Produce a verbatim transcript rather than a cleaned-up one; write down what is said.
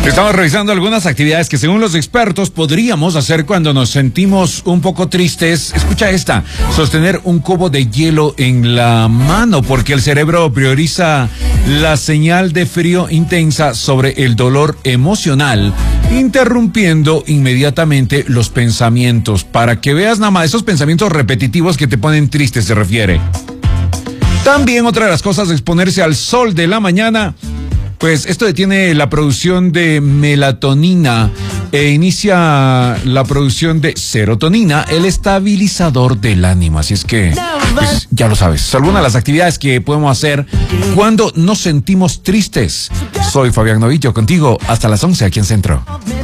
Estamos revisando algunas actividades que según los expertos podríamos hacer cuando nos sentimos un poco tristes. Escucha esta: sostener un cubo de hielo en la mano, porque el cerebro prioriza la señal de frío intensa sobre el dolor emocional, interrumpiendo inmediatamente los pensamientos. Para que veas nada más, esos pensamientos repetitivos que te ponen triste se refiere. También otra de las cosas, exponerse al sol de la mañana. Pues esto detiene la producción de melatonina e inicia la producción de serotonina, el estabilizador del ánimo. Así es que, pues, ya lo sabes, algunas de las actividades que podemos hacer cuando nos sentimos tristes. Soy Fabián Novillo, contigo hasta las once aquí en Centro.